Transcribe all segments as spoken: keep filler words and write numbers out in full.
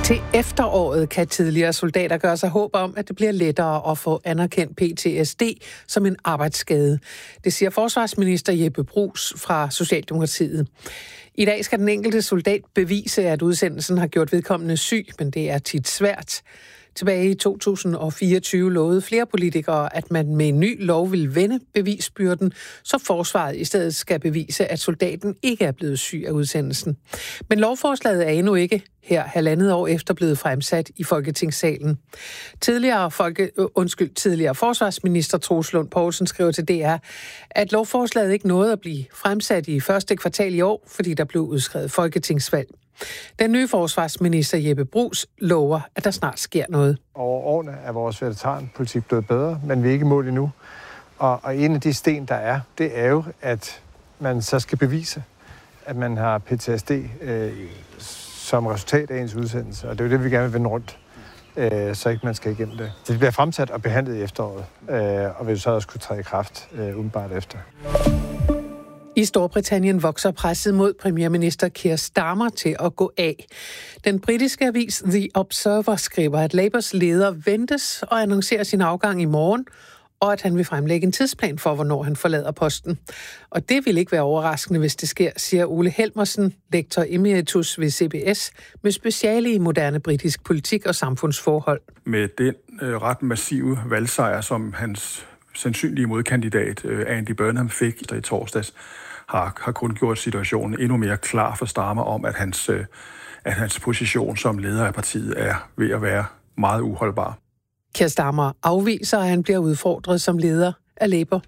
Til efteråret kan tidligere soldater gøre sig håb om, at det bliver lettere at få anerkendt P T S D som en arbejdsskade. Det siger forsvarsminister Jeppe Bruus fra Socialdemokratiet. I dag skal den enkelte soldat bevise, at udsendelsen har gjort vedkommende syg, men det er tit svært. Tilbage i to tusind og fireogtyve lovede flere politikere, at man med en ny lov vil vende bevisbyrden, så forsvaret i stedet skal bevise, at soldaten ikke er blevet syg af udsendelsen. Men lovforslaget er endnu ikke her halvandet år efter blevet fremsat i Folketingssalen. Tidligere, folke, undskyld, tidligere forsvarsminister Troels Lund Poulsen skriver til D R, at lovforslaget ikke nåede at blive fremsat i første kvartal i år, fordi der blev udskrevet folketingsvalg. Den nye forsvarsminister Jeppe Bruus lover, at der snart sker noget. Over årene er vores veteranpolitik blevet bedre, men vi er ikke i mål endnu. Og, og en af de sten, der er, det er jo, at man så skal bevise, at man har P T S D øh, som resultat af ens udsendelse. Og det er jo det, vi gerne vil vende rundt, øh, så ikke man skal igennem det. Det bliver fremsat og behandlet i efteråret, øh, og vil så også kunne træde i kraft øh, umiddelbart efter. I Storbritannien vokser presset mod premierminister Keir Starmer til at gå af. Den britiske avis The Observer skriver, at Labours leder ventes og annoncerer sin afgang i morgen, og at han vil fremlægge en tidsplan for, hvornår han forlader posten. Og det vil ikke være overraskende, hvis det sker, siger Ole Helmersen, lektor emeritus ved C B S, med speciale i moderne britisk politik og samfundsforhold. Med den øh, ret massive valgsejr, som hans sandsynlige modkandidat øh, Andy Burnham fik i torsdags, har, har kun gjort situationen endnu mere klar for Starmer om, at hans, øh, at hans position som leder af partiet er ved at være meget uholdbar. Keir Starmer afviser, at han bliver udfordret som leder af Labour.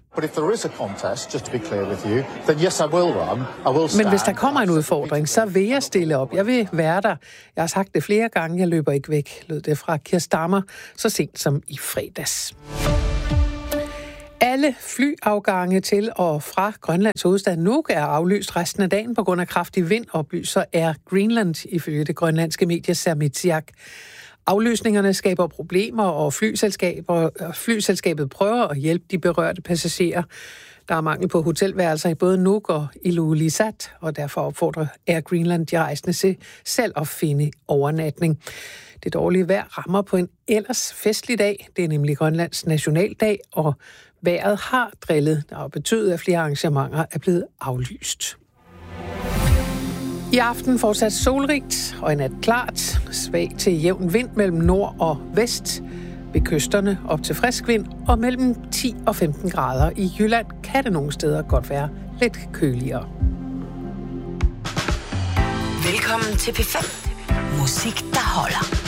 Men hvis der kommer en udfordring, så vil jeg stille op. Jeg vil være der. Jeg har sagt det flere gange, jeg løber ikke væk, lød det fra Keir Starmer så sent som i fredags. Alle flyafgange til og fra Grønlands hovedstad Nuuk er aflyst resten af dagen på grund af kraftig vind, oplyser Air Greenland ifølge det grønlandske medie Sermitsiaq. Aflysningerne skaber problemer, og flyselskaber, flyselskabet prøver at hjælpe de berørte passagerer. Der er mangel på hotelværelser i både Nuuk og Ilulissat, og derfor opfordrer Air Greenland de rejsende til selv at finde overnatning. Det dårlige vejr rammer på en ellers festlig dag. Det er nemlig Grønlands nationaldag, og vejret har drillet, og betydet, at flere arrangementer er blevet aflyst. I aften fortsat solrigt og i nat klart. Svag til jævn vind mellem nord og vest. Ved kysterne op til frisk vind, og mellem ti og femten grader. I Jylland kan det nogle steder godt være lidt køligere. Velkommen til P fem. Musik, der holder.